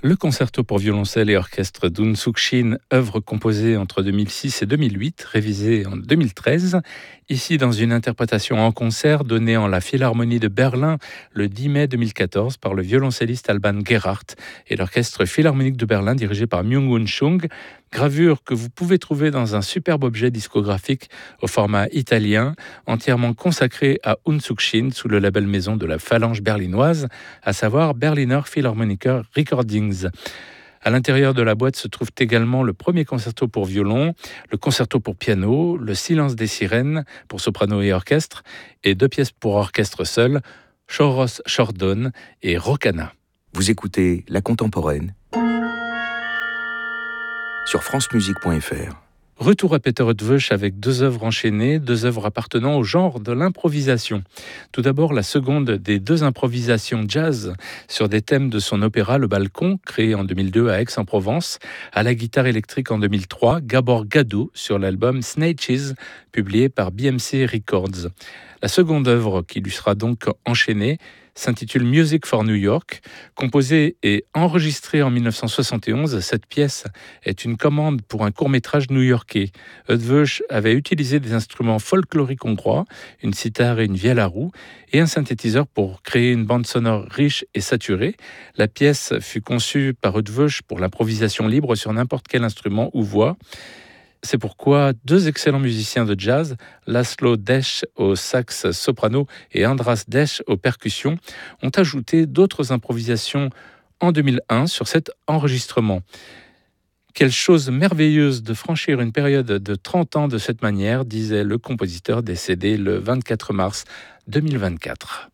Le concerto pour violoncelle et orchestre d'Un Suk-shin, œuvre composée entre 2006 et 2008, révisée en 2013, ici dans une interprétation en concert donnée en la Philharmonie de Berlin le 10 mai 2014 par le violoncelliste Alban Gerhardt et l'orchestre philharmonique de Berlin dirigé par Myung-Whun Chung, gravure que vous pouvez trouver dans un superbe objet discographique au format italien, entièrement consacré à Un Suk-shin sous le label maison de la phalange berlinoise, à savoir Berliner Philharmoniker Recordings. À l'intérieur de la boîte se trouve également le premier concerto pour violon, le concerto pour piano, le Silence des sirènes pour soprano et orchestre, et 2 pièces pour orchestre seul, Choros Chordon et Rokana. Vous écoutez La Contemporaine sur francemusique.fr. Retour à Peter Eötvös avec 2 œuvres enchaînées, 2 œuvres appartenant au genre de l'improvisation. Tout d'abord, la seconde des 2 improvisations jazz sur des thèmes de son opéra Le Balcon, créé en 2002 à Aix-en-Provence, à la guitare électrique en 2003, Gabor Gado sur l'album Snatches, publié par BMC Records. La seconde œuvre qui lui sera donc enchaînée s'intitule Music for New York. Composée et enregistrée en 1971, cette pièce est une commande pour un court-métrage new-yorkais. Eötvös avait utilisé des instruments folkloriques hongrois, une cithare et une vielle à roue, et un synthétiseur pour créer une bande sonore riche et saturée. La pièce fut conçue par Eötvös pour l'improvisation libre sur n'importe quel instrument ou voix. C'est pourquoi 2 excellents musiciens de jazz, Laszlo Desch au sax soprano et Andras Desch aux percussions, ont ajouté d'autres improvisations en 2001 sur cet enregistrement. Quelle chose merveilleuse de franchir une période de 30 ans de cette manière, disait le compositeur décédé le 24 mars 2024.